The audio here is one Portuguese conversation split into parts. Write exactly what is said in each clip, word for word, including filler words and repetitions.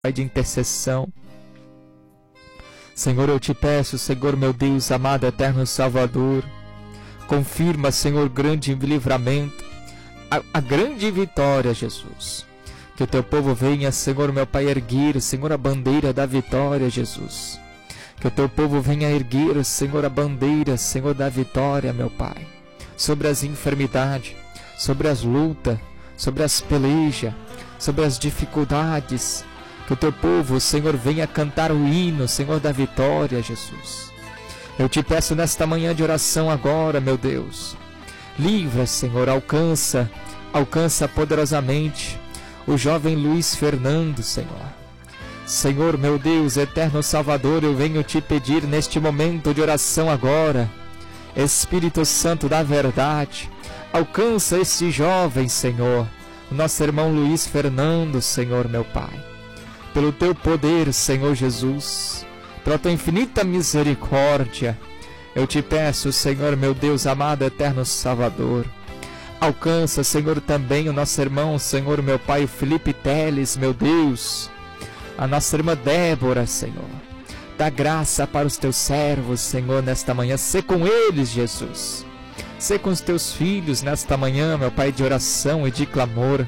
Pai de intercessão. Senhor, eu te peço, Senhor meu Deus, amado, eterno Salvador, confirma, Senhor, grande livramento, a, a grande vitória, Jesus. Que o teu povo venha, Senhor meu Pai, erguer, Senhor, a bandeira da vitória, Jesus. Que o teu povo venha erguer, Senhor, a bandeira, Senhor, da vitória, meu Pai, sobre as enfermidades, sobre as lutas, sobre as pelejas, sobre as dificuldades. Que o teu povo, Senhor, venha cantar o hino, Senhor, da vitória, Jesus. Eu te peço nesta manhã de oração agora, meu Deus. Livra, Senhor, alcança, alcança poderosamente o jovem Luiz Fernando, Senhor. Senhor, meu Deus, eterno Salvador, eu venho te pedir neste momento de oração agora. Espírito Santo da verdade, alcança este jovem, Senhor, o nosso irmão Luiz Fernando, Senhor, meu Pai. Pelo teu poder, Senhor Jesus, pela tua infinita misericórdia, eu te peço, Senhor, meu Deus amado, eterno Salvador, alcança, Senhor, também o nosso irmão, Senhor, meu Pai, Felipe Teles, meu Deus, a nossa irmã Débora, Senhor, dá graça para os teus servos, Senhor, nesta manhã, sê com eles, Jesus, sê com os teus filhos nesta manhã, meu Pai, de oração e de clamor.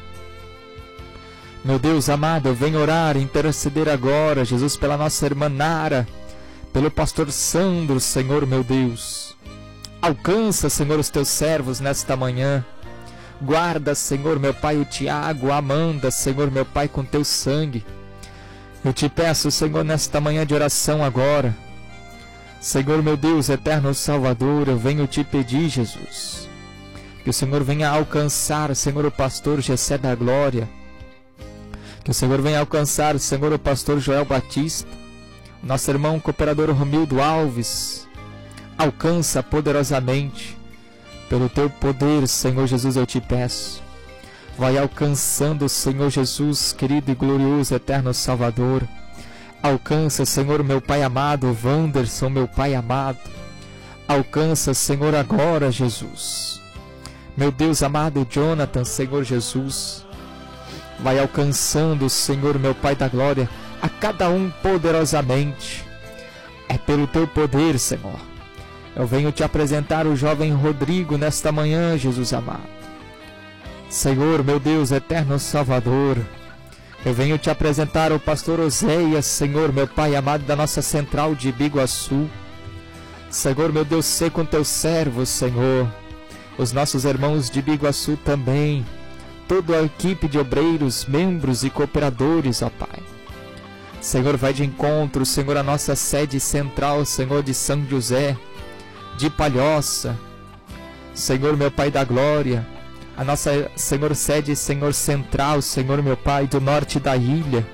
Meu Deus amado, eu venho orar, interceder agora, Jesus, pela nossa irmã Nara, pelo pastor Sandro, Senhor, meu Deus. Alcança, Senhor, os teus servos nesta manhã. Guarda, Senhor, meu Pai, o Tiago, a Amanda, Senhor, meu Pai, com teu sangue. Eu te peço, Senhor, nesta manhã de oração agora. Senhor, meu Deus, eterno Salvador, eu venho te pedir, Jesus, que o Senhor venha alcançar, Senhor, o pastor Gessé da Glória. Que o Senhor venha alcançar, Senhor, o pastor Joel Batista, nosso irmão cooperador Romildo Alves. Alcança poderosamente, pelo teu poder, Senhor Jesus, eu te peço. Vai alcançando, Senhor Jesus, querido e glorioso, eterno Salvador. Alcança, Senhor, meu Pai amado, Wanderson, meu Pai amado. Alcança, Senhor, agora, Jesus. Meu Deus amado, Jonathan, Senhor Jesus. Vai alcançando, Senhor, meu Pai da glória, a cada um poderosamente. É pelo teu poder, Senhor. Eu venho te apresentar o jovem Rodrigo nesta manhã, Jesus amado. Senhor, meu Deus, eterno Salvador, eu venho te apresentar o pastor Oséias, Senhor, meu Pai amado, da nossa central de Biguaçu. Senhor, meu Deus, sê com teus servos, Senhor, os nossos irmãos de Biguaçu também, toda a equipe de obreiros, membros e cooperadores, ó Pai. Senhor, vai de encontro, Senhor, a nossa sede central, Senhor, de São José, de Palhoça. Senhor, meu Pai da glória, a nossa, Senhor, sede, Senhor, central, Senhor, meu Pai, do norte da ilha.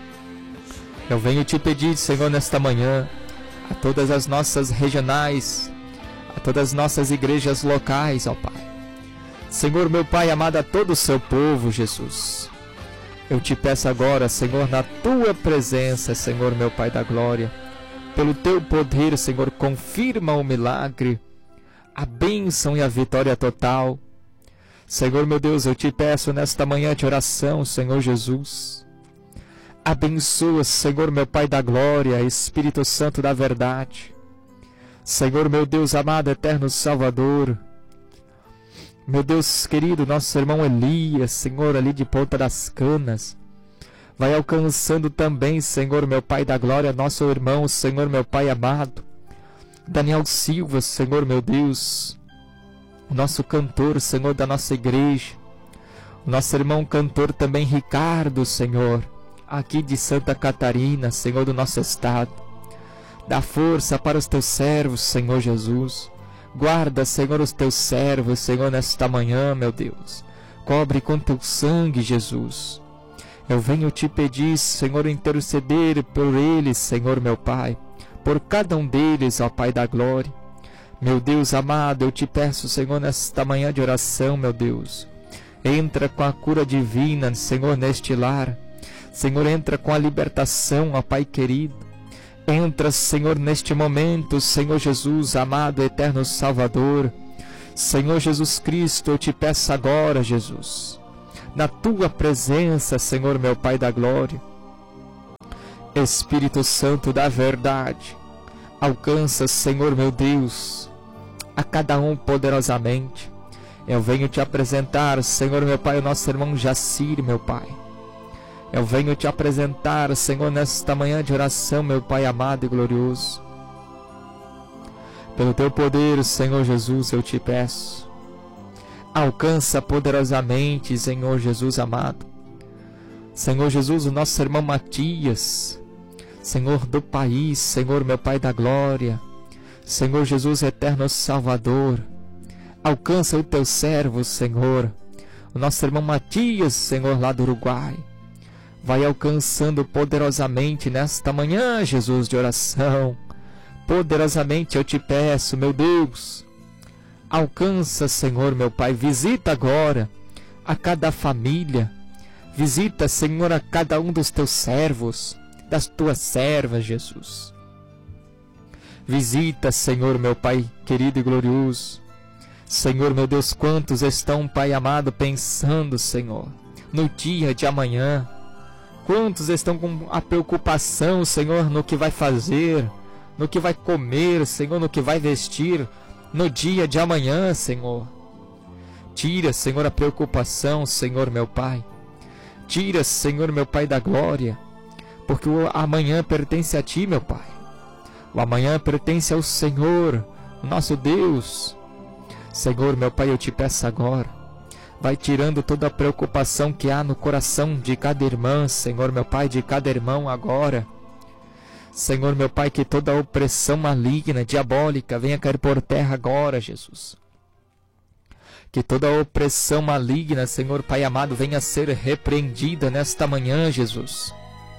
Eu venho te pedir, Senhor, nesta manhã, a todas as nossas regionais, a todas as nossas igrejas locais, ó Pai. Senhor, meu Pai amado, a todo o seu povo, Jesus. Eu te peço agora, Senhor, na tua presença, Senhor, meu Pai da glória, pelo teu poder, Senhor, confirma o milagre, a bênção e a vitória total. Senhor, meu Deus, eu te peço nesta manhã de oração, Senhor Jesus. Abençoa, Senhor, meu Pai da glória, Espírito Santo da verdade. Senhor, meu Deus amado, eterno Salvador. Meu Deus querido, nosso irmão Elias, Senhor, ali de Ponta das Canas, vai alcançando também, Senhor, meu Pai da glória, nosso irmão, Senhor, meu Pai amado, Daniel Silva, Senhor, meu Deus, o nosso cantor, Senhor, da nossa igreja, o nosso irmão cantor também, Ricardo, Senhor, aqui de Santa Catarina, Senhor, do nosso estado. Dá força para os teus servos, Senhor Jesus. Guarda, Senhor, os teus servos, Senhor, nesta manhã, meu Deus. Cobre com teu sangue, Jesus. Eu venho te pedir, Senhor, interceder por eles, Senhor, meu Pai, por cada um deles, ó Pai da glória. Meu Deus amado, eu te peço, Senhor, nesta manhã de oração, meu Deus. Entra com a cura divina, Senhor, neste lar. Senhor, entra com a libertação, ó Pai querido. Entra, Senhor, neste momento, Senhor Jesus, amado, eterno Salvador. Senhor Jesus Cristo, eu te peço agora, Jesus, na tua presença, Senhor, meu Pai da glória, Espírito Santo da verdade, alcança, Senhor meu Deus, a cada um poderosamente. Eu venho te apresentar, Senhor meu Pai, o nosso irmão Jacir, meu Pai. Eu venho te apresentar, Senhor, nesta manhã de oração, meu Pai amado e glorioso. Pelo teu poder, Senhor Jesus, eu te peço. Alcança poderosamente, Senhor Jesus amado. Senhor Jesus, o nosso irmão Matias, Senhor do país, Senhor meu Pai da glória, Senhor Jesus eterno Salvador, alcança o teu servo, Senhor, o nosso irmão Matias, Senhor lá do Uruguai, vai alcançando poderosamente nesta manhã, Jesus, de oração, poderosamente eu te peço, meu Deus, alcança, Senhor meu Pai, visita agora a cada família, visita, Senhor, a cada um dos teus servos, das tuas servas, Jesus. Visita, Senhor, meu Pai querido e glorioso. Senhor, meu Deus, quantos estão, Pai amado, pensando, Senhor, no dia de amanhã. Quantos estão com a preocupação, Senhor, no que vai fazer, no que vai comer, Senhor, no que vai vestir, no dia de amanhã, Senhor. Tira, Senhor, a preocupação, Senhor, meu Pai. Tira, Senhor, meu Pai da glória, porque o amanhã pertence a Ti, meu Pai. O amanhã pertence ao Senhor, nosso Deus. Senhor, meu Pai, eu te peço agora, vai tirando toda a preocupação que há no coração de cada irmã, Senhor, meu Pai, de cada irmão agora. Senhor, meu Pai, que toda a opressão maligna, diabólica, venha cair por terra agora, Jesus. Que toda a opressão maligna, Senhor, Pai amado, venha ser repreendida nesta manhã, Jesus.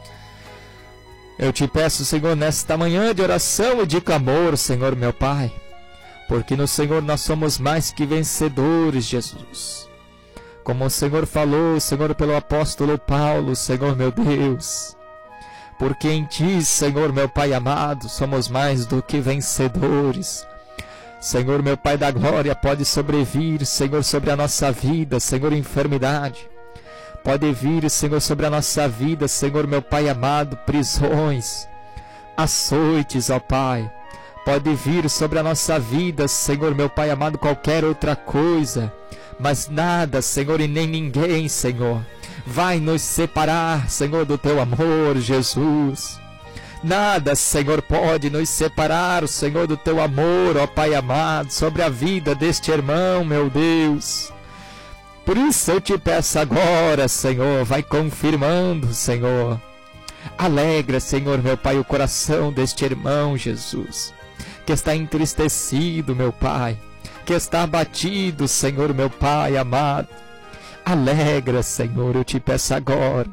Eu te peço, Senhor, nesta manhã de oração e de clamor, Senhor, meu Pai, porque no Senhor nós somos mais que vencedores, Jesus. Como o Senhor falou, Senhor, pelo apóstolo Paulo, Senhor, meu Deus, porque em Ti, Senhor, meu Pai amado, somos mais do que vencedores. Senhor, meu Pai da glória, pode sobrevir, Senhor, sobre a nossa vida, Senhor, enfermidade. Pode vir, Senhor, sobre a nossa vida, Senhor, meu Pai amado, prisões, açoites, ó Pai. Pode vir sobre a nossa vida, Senhor, meu Pai amado, qualquer outra coisa, mas nada, Senhor, e nem ninguém, Senhor, vai nos separar, Senhor, do Teu amor, Jesus. Nada, Senhor, pode nos separar, Senhor, do Teu amor, ó Pai amado, sobre a vida deste irmão, meu Deus. Por isso eu te peço agora, Senhor, vai confirmando, Senhor. Alegra, Senhor, meu Pai, o coração deste irmão, Jesus, que está entristecido, meu Pai, que está abatido, Senhor, meu Pai amado. Alegra, Senhor, eu te peço agora.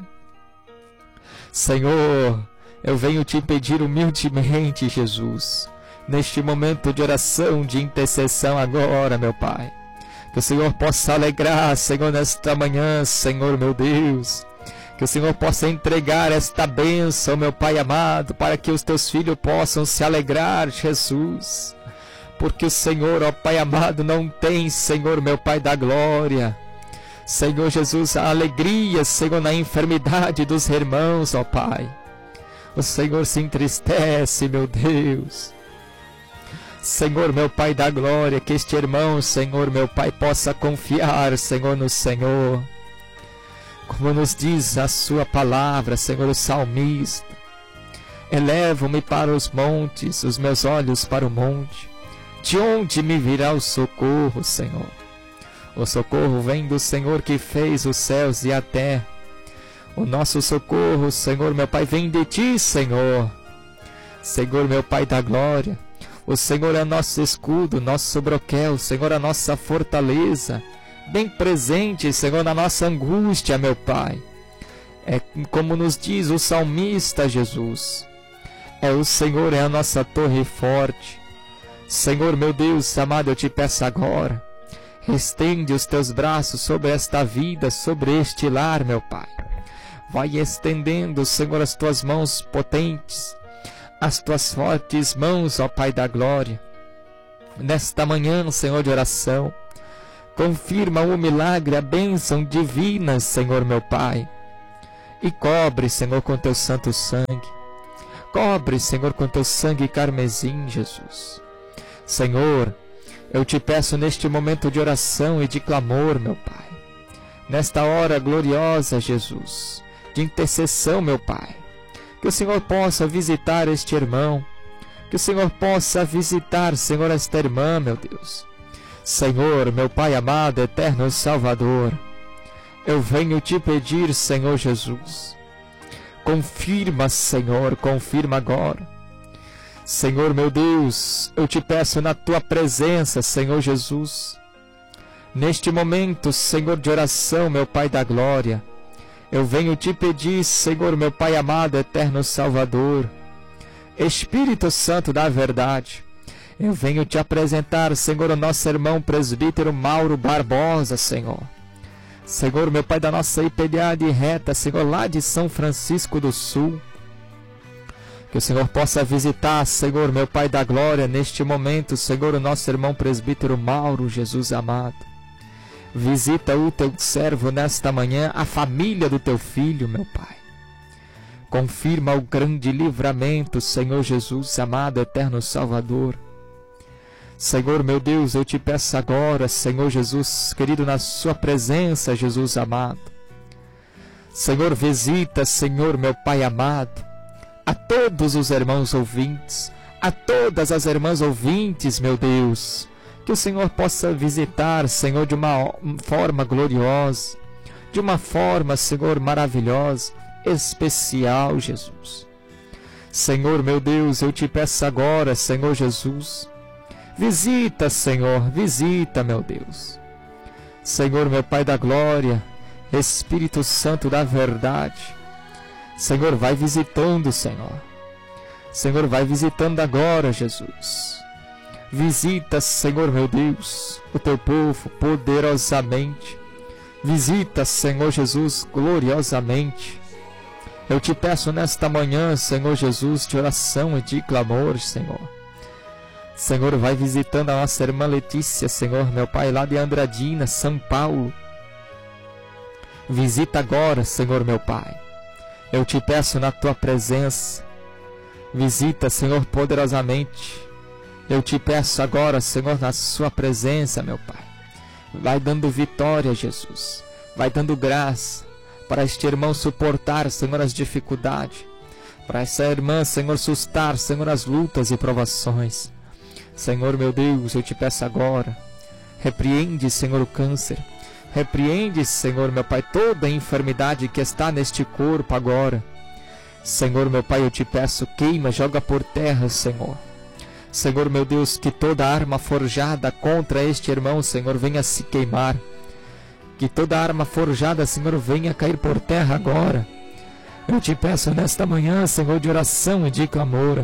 Senhor, eu venho te pedir humildemente, Jesus, neste momento de oração, de intercessão agora, meu Pai, que o Senhor possa alegrar, Senhor, nesta manhã, Senhor, meu Deus, que o Senhor possa entregar esta bênção, meu Pai amado, para que os Teus filhos possam se alegrar, Jesus, porque o Senhor, ó Pai amado, não tem, Senhor, meu Pai da glória, Senhor Jesus, a alegria, Senhor, na enfermidade dos irmãos, ó Pai. O Senhor se entristece, meu Deus. Senhor, meu Pai da glória, que este irmão, Senhor, meu Pai, possa confiar, Senhor, no Senhor. Como nos diz a sua palavra, Senhor, o salmista. Elevo-me para os montes, os meus olhos para o monte. De onde me virá o socorro, Senhor? O socorro vem do Senhor que fez os céus e a terra. O nosso socorro, Senhor, meu Pai, vem de Ti, Senhor. Senhor, meu Pai da glória, o Senhor é nosso escudo, nosso broquel, Senhor, a nossa fortaleza, bem presente, Senhor, na nossa angústia, meu Pai. É como nos diz o salmista, Jesus. É o Senhor, é a nossa torre forte. Senhor, meu Deus amado, eu te peço agora, estende os Teus braços sobre esta vida, sobre este lar, meu Pai. Vai estendendo, Senhor, as Tuas mãos potentes, as Tuas fortes mãos, ó Pai da glória. Nesta manhã, Senhor, de oração, confirma o milagre, a bênção divina, Senhor, meu Pai. E cobre, Senhor, com Teu santo sangue. cobre, Senhor, com teu sangue carmesim, Jesus. Senhor, eu te peço neste momento de oração e de clamor, meu Pai, nesta hora gloriosa, Jesus, de intercessão, meu Pai, que o Senhor possa visitar este irmão, que o Senhor possa visitar, Senhor, esta irmã, meu Deus. Senhor, meu Pai amado, eterno Salvador, eu venho te pedir, Senhor Jesus, confirma, Senhor, confirma agora. Senhor, meu Deus, eu te peço na tua presença, Senhor Jesus, neste momento, Senhor, de oração, meu Pai da glória, eu venho te pedir, Senhor, meu Pai amado, eterno Salvador, Espírito Santo da verdade, eu venho te apresentar, Senhor, o nosso irmão presbítero Mauro Barbosa, Senhor. Senhor, meu Pai, da nossa I P D A de Reta, Senhor, lá de São Francisco do Sul. Que o Senhor possa visitar, Senhor, meu Pai da glória, neste momento, Senhor, o nosso irmão presbítero Mauro, Jesus amado. Visita o teu servo nesta manhã, a família do teu filho, meu Pai. Confirma o grande livramento, Senhor Jesus amado, eterno Salvador. Senhor, meu Deus, eu te peço agora, Senhor Jesus, querido, na sua presença, Jesus amado. Senhor, visita, Senhor, meu Pai amado, a todos os irmãos ouvintes, a todas as irmãs ouvintes, meu Deus, que o Senhor possa visitar, Senhor, de uma forma gloriosa, de uma forma, Senhor, maravilhosa, especial, Jesus. Senhor, meu Deus, eu te peço agora, Senhor Jesus, visita, Senhor, visita, meu Deus. Senhor, meu Pai da glória, Espírito Santo da verdade, Senhor, vai visitando, Senhor. Senhor, vai visitando agora, Jesus. Visita, Senhor, meu Deus, o teu povo poderosamente. Visita, Senhor Jesus, gloriosamente. Eu te peço nesta manhã, Senhor Jesus, de oração e de clamor, Senhor. Senhor, vai visitando a nossa irmã Letícia, Senhor, meu Pai, lá de Andradina, São Paulo. Visita agora, Senhor, meu Pai. Eu te peço na tua presença. Visita, Senhor, poderosamente. Eu te peço agora, Senhor, na sua presença, meu Pai. Vai dando vitória, Jesus. Vai dando graça para este irmão suportar, Senhor, as dificuldades. Para essa irmã, Senhor, sustar, Senhor, as lutas e provações. Senhor, meu Deus, eu te peço agora, repreende, Senhor, o câncer, repreende, Senhor, meu Pai, toda a enfermidade que está neste corpo agora. Senhor, meu Pai, eu te peço, queima, joga por terra, Senhor. Senhor, meu Deus, que toda arma forjada contra este irmão, Senhor, venha se queimar. Que toda arma forjada, Senhor, venha cair por terra agora. Eu te peço nesta manhã, Senhor, de oração e de clamor.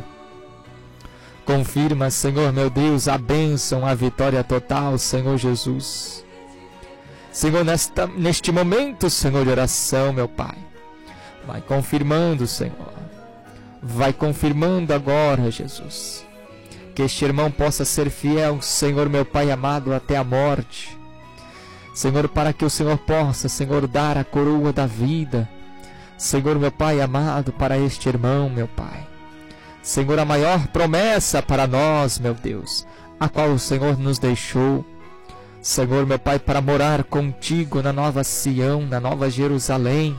Confirma, Senhor, meu Deus, a bênção, a vitória total, Senhor Jesus. Senhor, nesta, neste momento, Senhor, de oração, meu Pai, vai confirmando, Senhor. Vai confirmando agora, Jesus. Que este irmão possa ser fiel, Senhor, meu Pai amado, até a morte. Senhor, para que o Senhor possa, Senhor, dar a coroa da vida. Senhor, meu Pai amado, para este irmão, meu Pai. Senhor, a maior promessa para nós, meu Deus, a qual o Senhor nos deixou. Senhor, meu Pai, para morar contigo na nova Sião, na nova Jerusalém,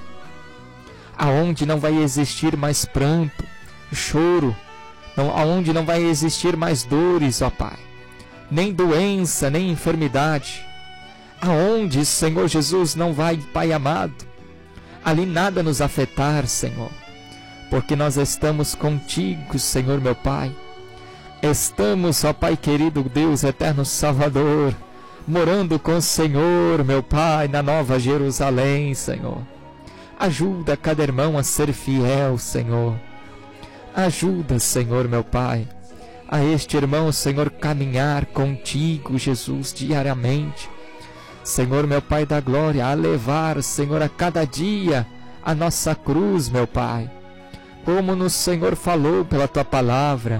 aonde não vai existir mais pranto, choro, não, aonde não vai existir mais dores, ó Pai, nem doença, nem enfermidade, aonde, Senhor Jesus, não vai, Pai amado, ali nada nos afetar, Senhor, porque nós estamos contigo, Senhor, meu Pai. Estamos, ó Pai querido, Deus eterno Salvador, morando com o Senhor, meu Pai, na nova Jerusalém, Senhor. Ajuda cada irmão a ser fiel, Senhor. Ajuda, Senhor, meu Pai, a este irmão, Senhor, caminhar contigo, Jesus, diariamente. Senhor, meu Pai da glória, a levar, Senhor, a cada dia a nossa cruz, meu Pai. Como no Senhor falou pela tua palavra.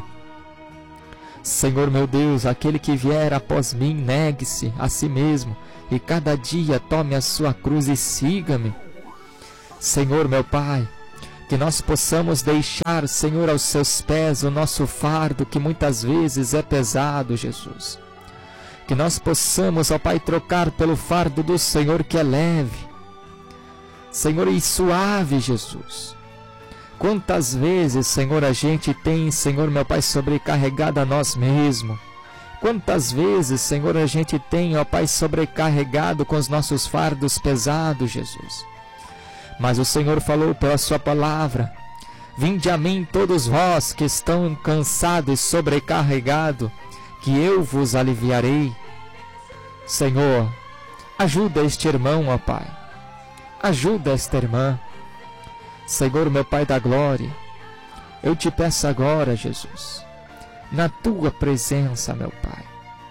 Senhor, meu Deus, aquele que vier após mim, negue-se a si mesmo e cada dia tome a sua cruz e siga-me. Senhor, meu Pai, Que nós possamos deixar, Senhor, aos seus pés o nosso fardo, que muitas vezes é pesado, Jesus. Que nós possamos, ó Pai, trocar pelo fardo do Senhor, que é leve, Senhor, e suave, Jesus. Quantas vezes, Senhor, a gente tem, Senhor, meu Pai, sobrecarregado a nós mesmos. Quantas vezes, Senhor, a gente tem, ó Pai, sobrecarregado com os nossos fardos pesados, Jesus. Mas o Senhor falou pela sua palavra: vinde a mim todos vós que estão cansados e sobrecarregados, que eu vos aliviarei. Senhor, ajuda este irmão, ó Pai. Ajuda esta irmã. Senhor, meu Pai da glória, eu te peço agora, Jesus, na tua presença, meu Pai.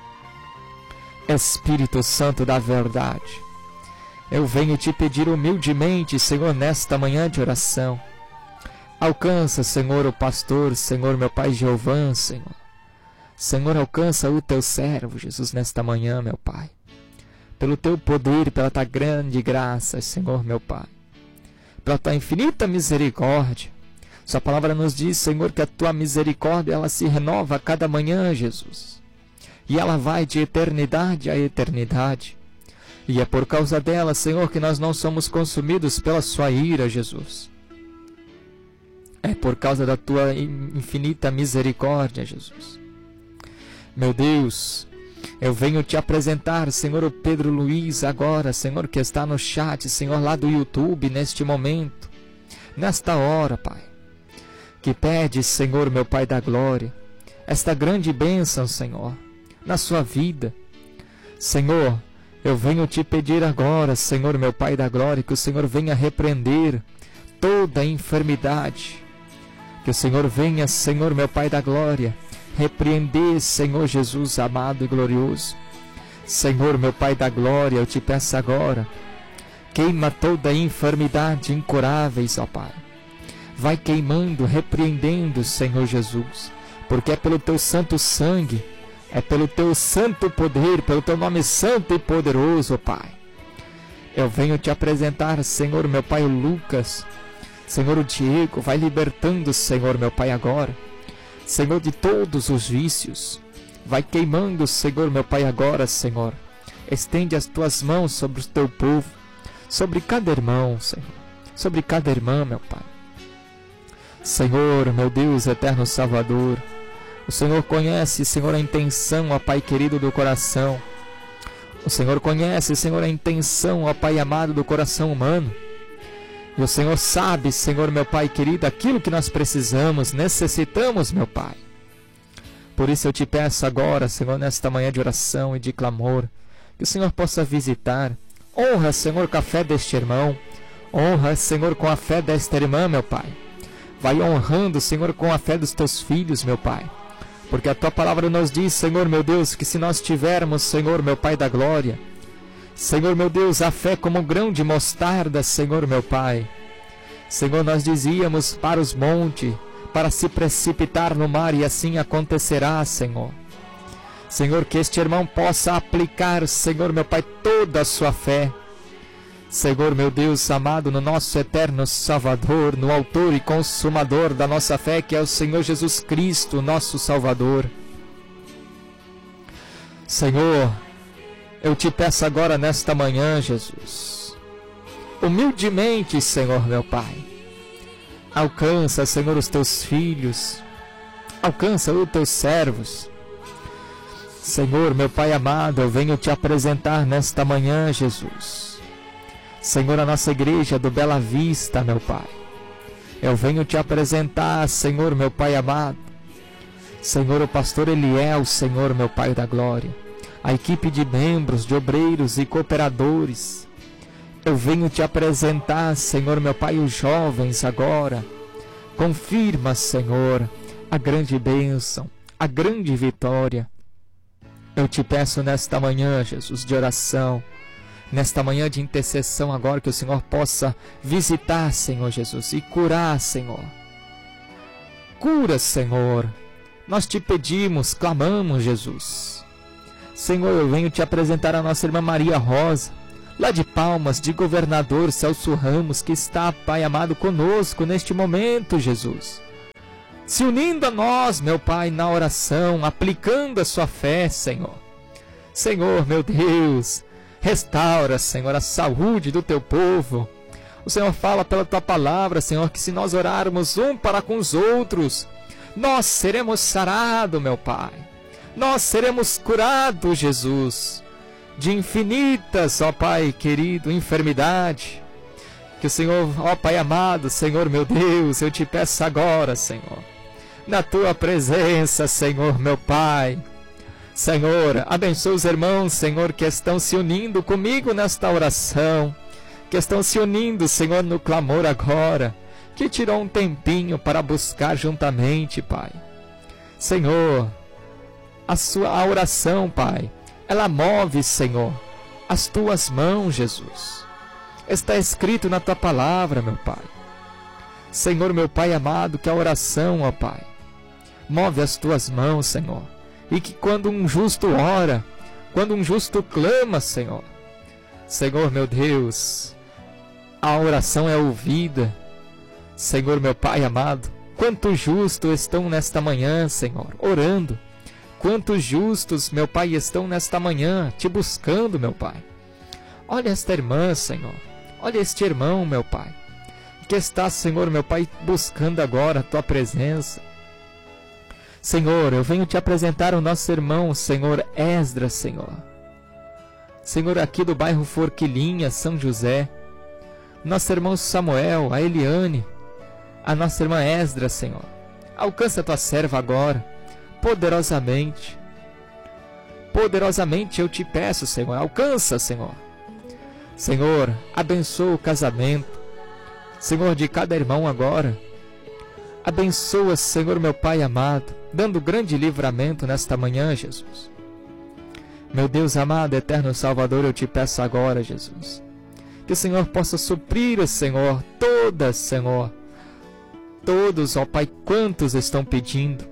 Espírito Santo da verdade, eu venho te pedir humildemente, Senhor, nesta manhã de oração. Alcança, Senhor, o pastor, Senhor, meu Pai Jeovã, Senhor. Senhor, alcança o teu servo, Jesus, nesta manhã, meu Pai. Pelo teu poder, pela tua grande graça, Senhor, meu Pai. Pela tua infinita misericórdia. Sua palavra nos diz, Senhor, que a tua misericórdia, ela se renova a cada manhã, Jesus. E ela vai de eternidade a eternidade. E é por causa dela, Senhor, que nós não somos consumidos pela sua ira, Jesus. É por causa da tua infinita misericórdia, Jesus. Meu Deus, eu venho te apresentar, Senhor, o Pedro Luiz agora, Senhor, que está no chat, Senhor, lá do YouTube, neste momento, nesta hora, Pai. Que pede, Senhor, meu Pai da glória, esta grande bênção, Senhor, na sua vida. Senhor, eu venho te pedir agora, Senhor, meu Pai da glória, que o Senhor venha repreender toda a enfermidade. Que o Senhor venha, Senhor, meu Pai da glória, repreender, Senhor Jesus amado e glorioso. Senhor, meu Pai da glória, eu te peço agora, queima toda a enfermidade incuráveis, ó Pai. Vai queimando, repreendendo, Senhor Jesus, porque é pelo teu santo sangue, é pelo teu santo poder, pelo teu nome santo e poderoso, Pai. Eu venho te apresentar, Senhor, meu Pai, o Lucas, Senhor, o Diego, vai libertando, Senhor, meu Pai, agora, Senhor, de todos os vícios. Vai queimando, Senhor, meu Pai, agora, Senhor. Estende as tuas mãos sobre o teu povo, sobre cada irmão, Senhor, sobre cada irmã, meu Pai. Senhor, meu Deus, eterno Salvador, o Senhor conhece, Senhor, a intenção, ó Pai querido do coração. O Senhor conhece, Senhor, a intenção, ó Pai amado do coração humano. E o Senhor sabe, Senhor, meu Pai querido, aquilo que nós precisamos, necessitamos, meu Pai. Por isso eu te peço agora, Senhor, nesta manhã de oração e de clamor, que o Senhor possa visitar. Honra, Senhor, com a fé deste irmão. Honra, Senhor, com a fé desta irmã, meu Pai. Vai honrando, Senhor, com a fé dos teus filhos, meu Pai. Porque a tua palavra nos diz, Senhor, meu Deus, que se nós tivermos, Senhor, meu Pai da glória, Senhor, meu Deus, a fé como um grão de mostarda, Senhor, meu Pai. Senhor, nós dizíamos para os montes, para se precipitar no mar, e assim acontecerá, Senhor. Senhor, que este irmão possa aplicar, Senhor, meu Pai, toda a sua fé. Senhor, meu Deus amado, no nosso eterno Salvador, no autor e consumador da nossa fé, que é o Senhor Jesus Cristo, nosso Salvador. Senhor, eu te peço agora nesta manhã, Jesus, humildemente, Senhor, meu Pai, alcança, Senhor, os teus filhos, alcança os teus servos. Senhor, meu Pai amado, eu venho te apresentar nesta manhã, Jesus. Senhor, a nossa igreja do Bela Vista, meu Pai. Eu venho te apresentar, Senhor, meu Pai amado. Senhor, o pastor Eliel, Senhor, meu Pai da glória. A equipe de membros, de obreiros e cooperadores. Eu venho te apresentar, Senhor, meu Pai, os jovens agora. Confirma, Senhor, a grande bênção, a grande vitória. Eu te peço nesta manhã, Jesus, de oração, nesta manhã de intercessão agora, que o Senhor possa visitar, Senhor Jesus, e curar, Senhor. Cura, Senhor. Nós te pedimos, clamamos, Jesus. Senhor, eu venho te apresentar a nossa irmã Maria Rosa, lá de Palmas, de governador Celso Ramos, que está, Pai amado, conosco neste momento, Jesus. Se unindo a nós, meu Pai, na oração, aplicando a sua fé, Senhor. Senhor, meu Deus, restaura, Senhor, a saúde do teu povo. O Senhor fala pela tua palavra, Senhor, que se nós orarmos um para com os outros, nós seremos sarados, meu Pai. Nós seremos curados, Jesus, de infinitas, ó Pai querido, enfermidade. Que o Senhor, ó Pai amado, Senhor, meu Deus, eu te peço agora, Senhor, na tua presença, Senhor, meu Pai. Senhor, abençoa os irmãos, Senhor, que estão se unindo comigo nesta oração, que estão se unindo, Senhor, no clamor agora, que tirou um tempinho para buscar juntamente, Pai. Senhor, a sua a oração, Pai, ela move, Senhor, as tuas mãos, Jesus. Está escrito na tua palavra, meu Pai. Senhor, meu Pai amado, que a oração, ó Pai, move as tuas mãos, Senhor. E que quando um justo ora, quando um justo clama, Senhor, Senhor, meu Deus, a oração é ouvida. Senhor, meu Pai amado, quantos justos estão nesta manhã, Senhor, orando. Quantos justos, meu Pai, estão nesta manhã te buscando, meu Pai. Olha esta irmã, Senhor. Olha este irmão, meu Pai, que está, Senhor, meu Pai, buscando agora a tua presença. Senhor, eu venho te apresentar o nosso irmão, Senhor Esdras, Senhor. Senhor, aqui do bairro Forquilinha, São José. Nosso irmão Samuel, a Eliane, a nossa irmã Esdras, Senhor. Alcança a tua serva agora, poderosamente. Poderosamente eu te peço, Senhor, alcança, Senhor. Senhor, abençoa o casamento, Senhor, de cada irmão agora. Abençoa, Senhor, meu Pai amado, dando grande livramento nesta manhã, Jesus. Meu Deus amado, eterno Salvador, eu te peço agora, Jesus, que o Senhor possa suprir, Senhor, todas, Senhor, todos, ó Pai, quantos estão pedindo,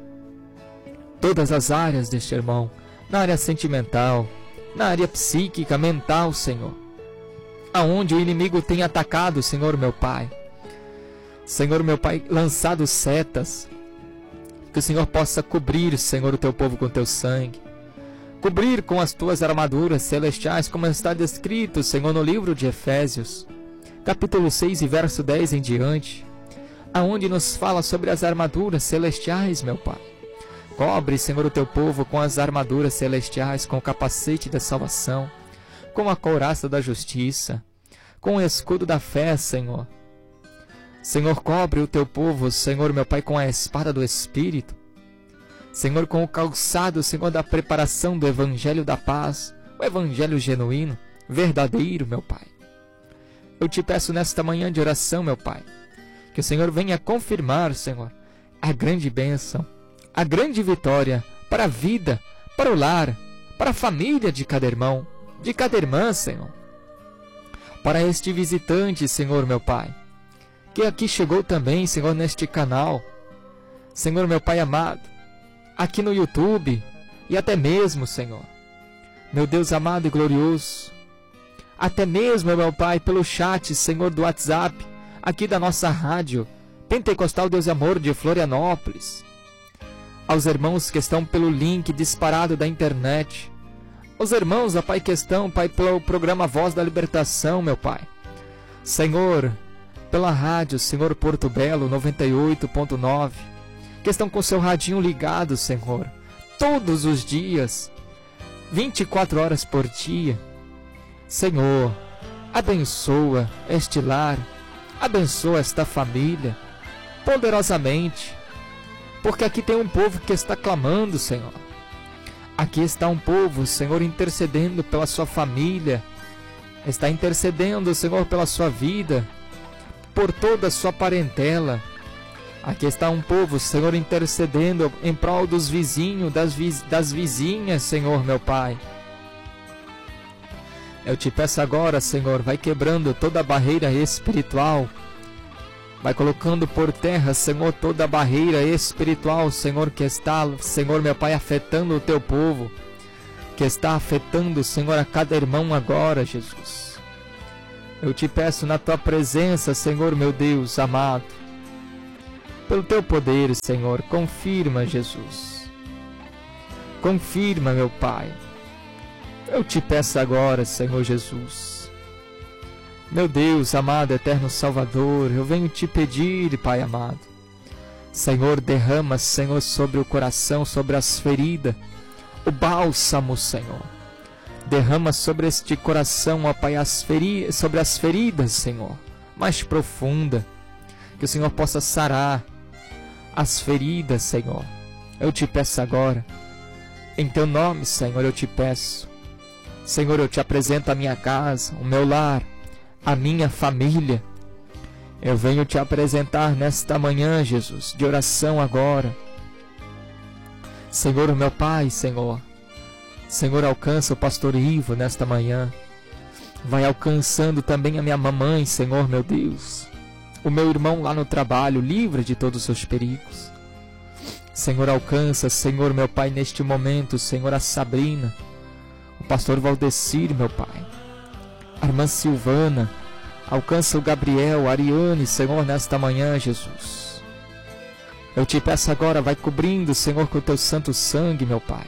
todas as áreas deste irmão, na área sentimental, na área psíquica, mental, Senhor, aonde o inimigo tem atacado, Senhor, meu Pai. Senhor, meu Pai, lançado setas, que o Senhor possa cobrir, Senhor, o teu povo com teu sangue, cobrir com as tuas armaduras celestiais, como está descrito, Senhor, no livro de Efésios, capítulo seis e verso dez em diante, aonde nos fala sobre as armaduras celestiais, meu Pai. Cobre, Senhor, o teu povo com as armaduras celestiais, com o capacete da salvação, com a couraça da justiça, com o escudo da fé, Senhor. Senhor, cobre o teu povo, Senhor, meu Pai, com a espada do Espírito. Senhor, com o calçado, Senhor, da preparação do Evangelho da paz, o Evangelho genuíno, verdadeiro, meu Pai. Eu te peço nesta manhã de oração, meu Pai, que o Senhor venha confirmar, Senhor, a grande bênção, a grande vitória para a vida, para o lar, para a família de cada irmão, de cada irmã, Senhor. Para este visitante, Senhor, meu Pai, que aqui chegou também, Senhor, neste canal, Senhor, meu Pai amado, aqui no YouTube e até mesmo, Senhor, meu Deus amado e glorioso, até mesmo, meu Pai, pelo chat, Senhor, do WhatsApp, aqui da nossa rádio Pentecostal Deus e Amor de Florianópolis, aos irmãos que estão pelo link disparado da internet, aos irmãos, ó Pai, que estão, Pai, pelo programa Voz da Libertação, meu Pai, Senhor, pela rádio, Senhor, Porto Belo, noventa e oito ponto nove, que estão com seu radinho ligado, Senhor, todos os dias, vinte e quatro horas por dia. Senhor, abençoa este lar, abençoa esta família, poderosamente, porque aqui tem um povo que está clamando, Senhor. Aqui está um povo, Senhor, intercedendo pela sua família, está intercedendo, Senhor, pela sua vida, por toda a sua parentela. Aqui está um povo, Senhor, intercedendo em prol dos vizinhos, das, viz, das vizinhas, Senhor, meu Pai. Eu te peço agora, Senhor, vai quebrando toda a barreira espiritual, vai colocando por terra, Senhor, toda a barreira espiritual, Senhor, que está, Senhor, meu Pai, afetando o teu povo, que está afetando, Senhor, a cada irmão agora, Jesus. Eu te peço na tua presença, Senhor meu Deus amado, pelo teu poder, Senhor, confirma, Jesus. Confirma, meu Pai. Eu te peço agora, Senhor Jesus. Meu Deus amado, eterno Salvador, eu venho te pedir, Pai amado. Senhor, derrama, Senhor, sobre o coração, sobre as feridas, o bálsamo, Senhor. Derrama sobre este coração, ó Pai, as feri- sobre as feridas, Senhor, mais profunda. Que o Senhor possa sarar as feridas, Senhor. Eu te peço agora. Em teu nome, Senhor, eu te peço. Senhor, eu te apresento a minha casa, o meu lar, a minha família. Eu venho te apresentar nesta manhã, Jesus, de oração agora. Senhor, meu Pai, Senhor. Senhor, alcança o pastor Ivo nesta manhã. Vai alcançando também a minha mamãe, Senhor, meu Deus. O meu irmão lá no trabalho, livre de todos os seus perigos. Senhor, alcança, Senhor, meu Pai, neste momento, Senhor, a Sabrina, o pastor Valdecir, meu Pai, a irmã Silvana, alcança o Gabriel, a Ariane, Senhor, nesta manhã, Jesus. Eu te peço agora, vai cobrindo, Senhor, com o teu santo sangue, meu Pai,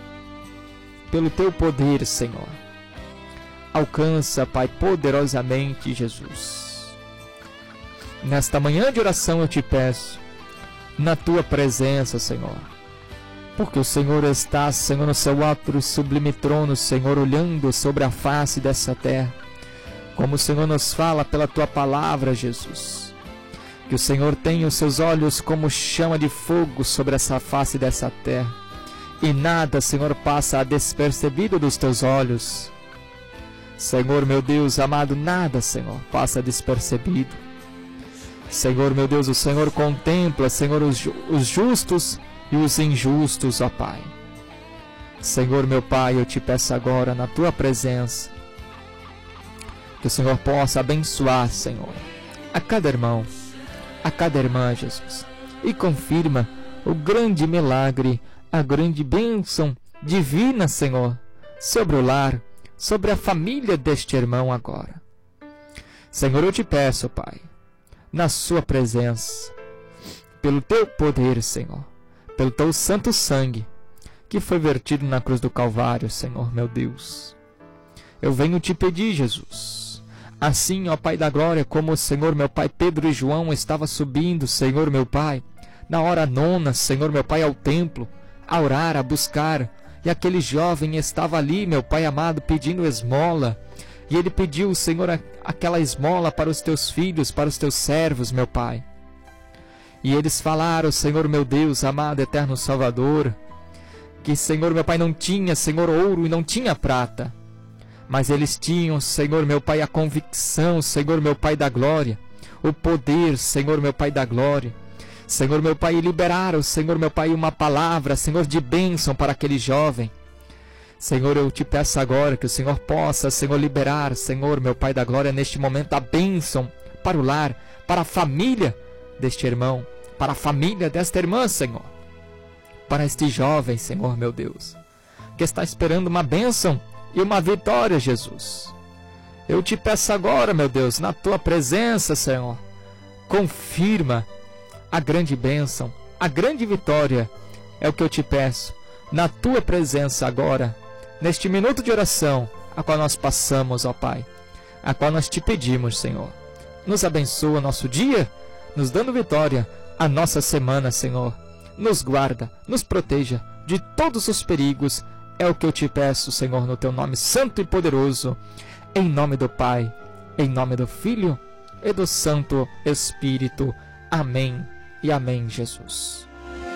pelo teu poder, Senhor. Alcança, Pai, poderosamente, Jesus. Nesta manhã de oração eu te peço, na tua presença, Senhor, porque o Senhor está, Senhor, no seu alto e sublime trono, Senhor, olhando sobre a face dessa terra, como o Senhor nos fala pela tua palavra, Jesus, que o Senhor tem os seus olhos como chama de fogo sobre essa face dessa terra, e nada, Senhor, passa despercebido dos teus olhos. Senhor, meu Deus amado, nada, Senhor, passa despercebido. Senhor, meu Deus, o Senhor contempla, Senhor, os, os justos e os injustos, ó Pai. Senhor, meu Pai, eu te peço agora, na tua presença, que o Senhor possa abençoar, Senhor, a cada irmão, a cada irmã, Jesus, e confirma o grande milagre, a grande bênção divina, Senhor, sobre o lar, sobre a família deste irmão agora. Senhor, eu te peço, Pai, na sua presença, pelo teu poder, Senhor, pelo teu santo sangue, que foi vertido na cruz do Calvário, Senhor, meu Deus. Eu venho te pedir, Jesus, assim, ó Pai da glória, como o Senhor, meu Pai, Pedro e João estava subindo, Senhor, meu Pai, na hora nona, Senhor, meu Pai, ao templo, a orar, a buscar, e aquele jovem estava ali, meu Pai amado, pedindo esmola, e ele pediu, Senhor, aquela esmola para os teus filhos, para os teus servos, meu Pai. E eles falaram, Senhor, meu Deus, amado, eterno Salvador, que, Senhor, meu Pai, não tinha, Senhor, ouro e não tinha prata, mas eles tinham, Senhor, meu Pai, a convicção, Senhor, meu Pai da glória, o poder, Senhor, meu Pai da glória. Senhor, meu Pai, liberaram, Senhor, meu Pai, uma palavra, Senhor, de bênção para aquele jovem. Senhor, eu te peço agora que o Senhor possa, Senhor, liberar, Senhor, meu Pai da glória, neste momento, a bênção para o lar, para a família deste irmão, para a família desta irmã, Senhor, para este jovem, Senhor, meu Deus, que está esperando uma bênção e uma vitória, Jesus. Eu te peço agora, meu Deus, na tua presença, Senhor, confirma a grande bênção, a grande vitória, é o que eu te peço, na tua presença agora, neste minuto de oração, a qual nós passamos, ó Pai, a qual nós te pedimos, Senhor. Nos abençoa nosso dia, nos dando vitória, a nossa semana, Senhor. Nos guarda, nos proteja de todos os perigos, é o que eu te peço, Senhor, no teu nome santo e poderoso, em nome do Pai, em nome do Filho e do Santo Espírito. Amém e amém, Jesus.